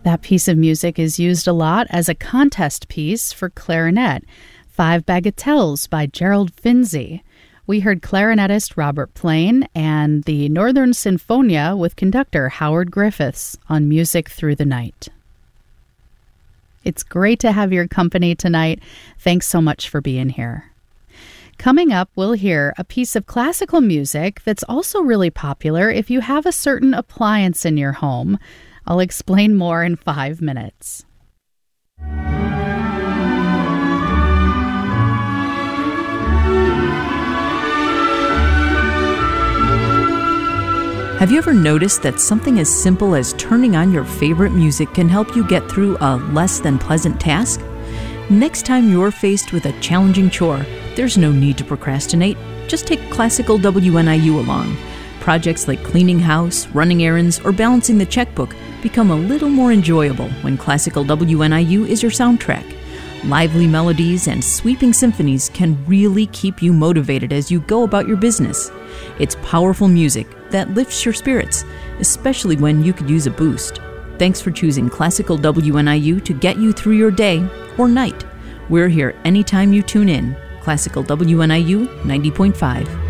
That piece of music is used a lot as a contest piece for clarinet, Five Bagatelles by Gerald Finzi. We heard clarinetist Robert Plain and the Northern Sinfonia with conductor Howard Griffiths on Music Through the Night. It's great to have your company tonight. Thanks so much for being here. Coming up, we'll hear a piece of classical music that's also really popular if you have a certain appliance in your home. I'll explain more in 5 minutes. Have you ever noticed that something as simple as turning on your favorite music can help you get through a less than pleasant task? Next time you're faced with a challenging chore, there's no need to procrastinate. Just take Classical WNIU along. Projects like cleaning house, running errands, or balancing the checkbook become a little more enjoyable when Classical WNIU is your soundtrack. Lively melodies and sweeping symphonies can really keep you motivated as you go about your business. It's powerful music that lifts your spirits, especially when you could use a boost. Thanks for choosing Classical WNIU to get you through your day or night. We're here anytime you tune in. Classical WNIU 90.5.